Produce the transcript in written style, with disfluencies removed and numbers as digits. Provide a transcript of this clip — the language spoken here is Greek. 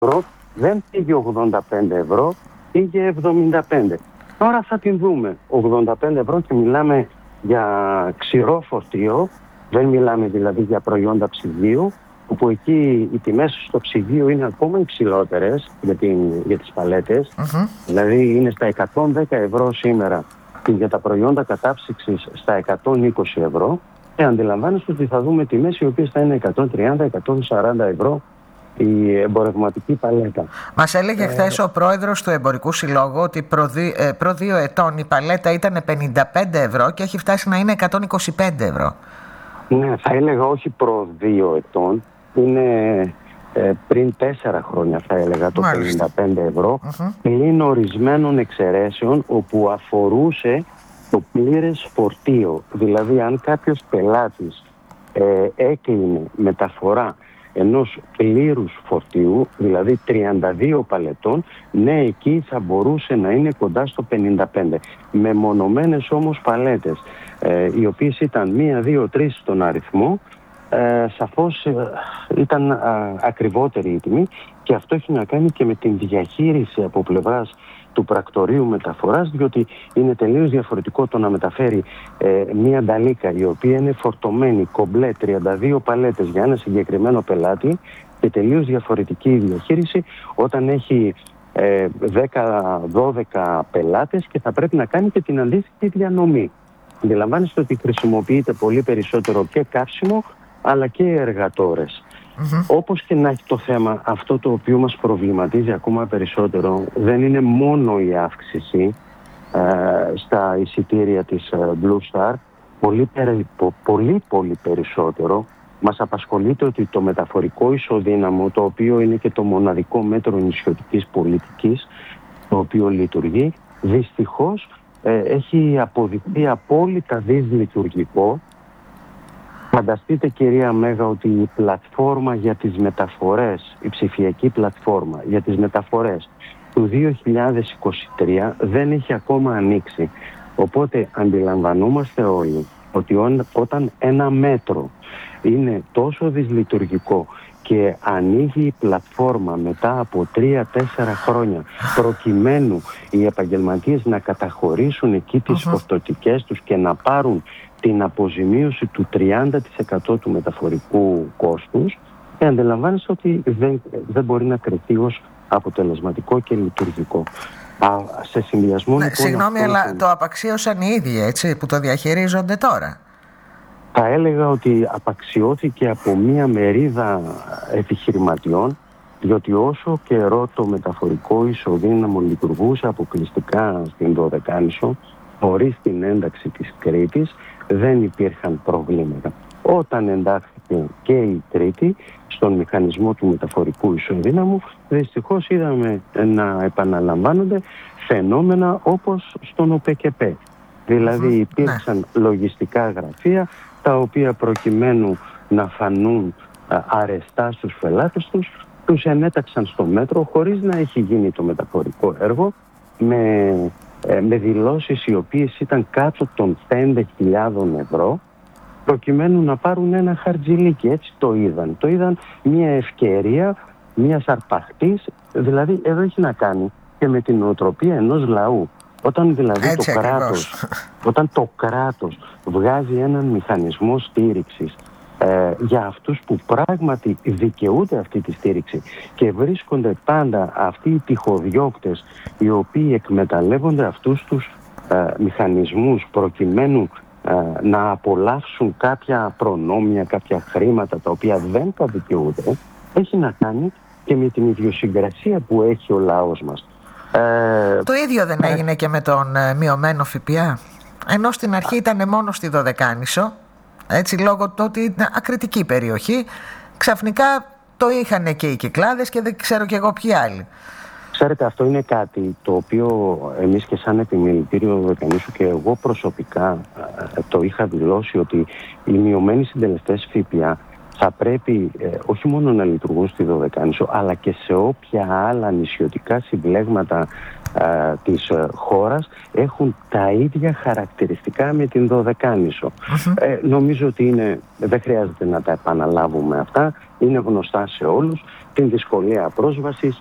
ευρώ, δεν πήγε 85 ευρώ, πήγε 75. Τώρα θα την δούμε. 85 ευρώ και μιλάμε για ξηρό φορτίο, δεν μιλάμε δηλαδή για προϊόντα ψυγείου, όπου εκεί οι τιμές στο ψυγείο είναι ακόμα υψηλότερες για τις παλέτες. Δηλαδή είναι στα 110 ευρώ σήμερα και για τα προϊόντα κατάψυξης στα 120 ευρώ. Και αντιλαμβάνεστε ότι θα δούμε τιμές οι οποίες θα είναι 130-140 ευρώ η εμπορευματική παλέτα. Μας έλεγε χθες ο πρόεδρος του Εμπορικού Συλλόγου ότι προ 2 ετών η παλέτα ήταν 55 ευρώ και έχει φτάσει να είναι 125 ευρώ. Ναι, θα έλεγα όχι προ 2 ετών. Είναι πριν 4 χρόνια θα έλεγα το 55 ευρώ. Πλην ορισμένων εξαιρέσεων όπου αφορούσε το πλήρες φορτίο. Δηλαδή αν κάποιος πελάτης έκλεινε μεταφορά ενός πλήρους φορτίου, δηλαδή 32 παλετών, ναι, εκεί θα μπορούσε να είναι κοντά στο 55. Μεμονωμένες όμως παλέτες, οι οποίες ήταν 1, 2, 3 στον αριθμό, σαφώς ήταν ακριβότερη η τιμή, και αυτό έχει να κάνει και με την διαχείριση από πλευράς του πρακτορείου μεταφοράς, διότι είναι τελείως διαφορετικό το να μεταφέρει μία νταλίκα η οποία είναι φορτωμένη κομπλέ 32 παλέτες για ένα συγκεκριμένο πελάτη, και τελείως διαφορετική η διαχείριση όταν έχει 10-12 πελάτες και θα πρέπει να κάνει και την αντίστοιχη διανομή. Αντιλαμβάνεστε ότι χρησιμοποιείται πολύ περισσότερο και καύσιμο αλλά και εργατόρες. Όπως και να έχει το θέμα, αυτό το οποίο μας προβληματίζει ακόμα περισσότερο δεν είναι μόνο η αύξηση στα εισιτήρια της Blue Star. Πολύ περισσότερο μας απασχολείται ότι το μεταφορικό ισοδύναμο, το οποίο είναι και το μοναδικό μέτρο νησιωτικής πολιτικής το οποίο λειτουργεί, δυστυχώς έχει αποδειχθεί απόλυτα δυσλειτουργικό. Φανταστείτε, κυρία Μέγα, ότι η πλατφόρμα για τις μεταφορές, η ψηφιακή πλατφόρμα για τις μεταφορές του 2023 δεν έχει ακόμα ανοίξει. Οπότε αντιλαμβανόμαστε όλοι ότι όταν ένα μέτρο είναι τόσο δυσλειτουργικό και ανοίγει η πλατφόρμα μετά από 3-4 χρόνια προκειμένου οι επαγγελματίες να καταχωρήσουν εκεί τις φορτωτικές τους και να πάρουν την αποζημίωση του 30% του μεταφορικού κόστους, αντιλαμβάνεστε ότι δεν μπορεί να κριθεί ως αποτελεσματικό και λειτουργικό. Σε συνδυασμό, λοιπόν, συγγνώμη, αλλά το απαξίωσαν οι ίδιοι, έτσι, που το διαχειρίζονται τώρα. Θα έλεγα ότι απαξιώθηκε από μία μερίδα επιχειρηματιών, διότι όσο καιρό το μεταφορικό ισοδύναμο λειτουργούσε αποκλειστικά στην Δωδεκάνησο, χωρίς την ένταξη της Κρήτης, δεν υπήρχαν προβλήματα. Όταν εντάχθηκε και η Κρήτη στον μηχανισμό του μεταφορικού ισοδύναμου, δυστυχώς είδαμε να επαναλαμβάνονται φαινόμενα όπως στον ΟΠΕΚΕΠΕ. Δηλαδή υπήρξαν λογιστικά γραφεία τα οποία προκειμένου να φανούν αρεστά στους πελάτες τους ενέταξαν στο μέτρο χωρίς να έχει γίνει το μεταφορικό έργο, με δηλώσεις οι οποίες ήταν κάτω των 5.000 ευρώ, προκειμένου να πάρουν ένα χαρτζηλίκι. Έτσι το είδαν. Το είδαν μια ευκαιρία μιας αρπαχτής. Δηλαδή εδώ έχει να κάνει και με την νοοτροπία ενός λαού. Όταν δηλαδή όταν το κράτος βγάζει έναν μηχανισμό στήριξης για αυτούς που πράγματι δικαιούνται αυτή τη στήριξη, και βρίσκονται πάντα αυτοί οι τυχοδιώκτες οι οποίοι εκμεταλλεύονται αυτούς τους μηχανισμούς προκειμένου να απολαύσουν κάποια προνόμια, κάποια χρήματα τα οποία δεν τα δικαιούνται, έχει να κάνει και με την ιδιοσυγκρασία που έχει ο λαός μας. Το ίδιο δεν έγινε και με τον μειωμένο ΦΠΑ, ενώ στην αρχή ήταν μόνο στη Δωδεκάνησο, έτσι, λόγω του ότι είναι ακριτική περιοχή, ξαφνικά το είχαν και οι Κυκλάδες και δεν ξέρω κι εγώ ποιοι άλλοι. Ξέρετε, αυτό είναι κάτι το οποίο εμείς και σαν Επιμελητήριο Δωδεκανήσου και εγώ προσωπικά το είχα δηλώσει, ότι οι μειωμένοι συντελεστές ΦΠΑ θα πρέπει όχι μόνο να λειτουργούν στη Δωδεκάνησο, αλλά και σε όποια άλλα νησιωτικά συμπλέγματα της χώρας έχουν τα ίδια χαρακτηριστικά με την Δωδεκάνησο. Νομίζω ότι δεν χρειάζεται να τα επαναλάβουμε αυτά, είναι γνωστά σε όλους, την δυσκολία πρόσβασης,